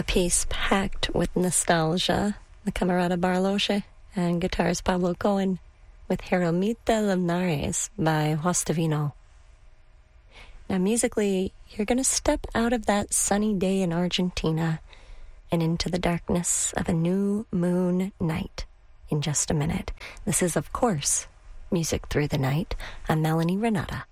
A piece packed with nostalgia, the Camerata Barloche, and guitars Pablo Cohen with Jeromita Linares by Justavino. Now musically, you're going to step out of that sunny day in Argentina and into the darkness of a new moon night in just a minute. This is, of course, Music Through the Night. I'm Melanie Renata.